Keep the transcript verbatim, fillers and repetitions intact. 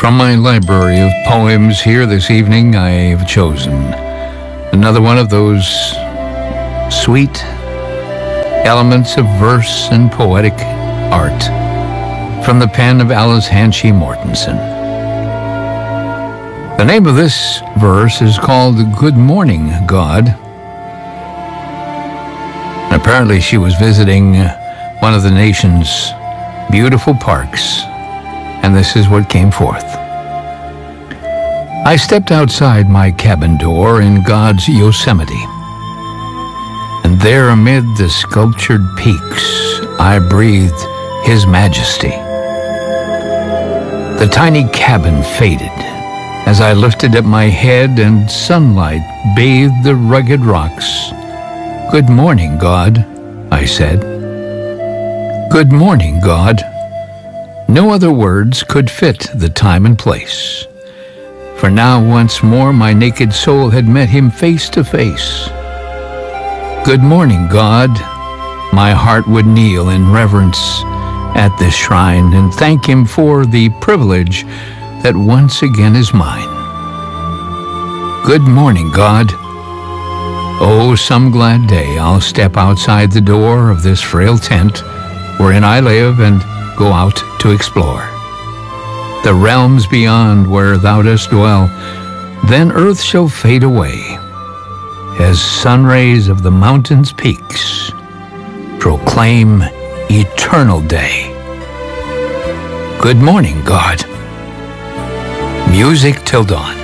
From my library of poems here this evening, I've chosen another one of those sweet elements of verse and poetic art from the pen of Alice Hanshy Mortensen. The name of this verse is called Good Morning, God. And apparently she was visiting one of the nation's beautiful parks, and this is what came forth. I stepped outside my cabin door in God's Yosemite, and there amid the sculptured peaks I breathed His majesty. The tiny cabin faded as I lifted up my head, and sunlight bathed the rugged rocks. Good morning, God, I said. Good morning, God. No other words could fit the time and place, for now once more my naked soul had met Him face to face. Good morning, God. My heart would kneel in reverence at this shrine and thank Him for the privilege that once again is mine. Good morning, God. Oh, some glad day I'll step outside the door of this frail tent wherein I live and go out to explore the realms beyond where Thou dost dwell. Then earth shall fade away as sun rays of the mountain's peaks proclaim eternal day. Good morning, God. Music till dawn.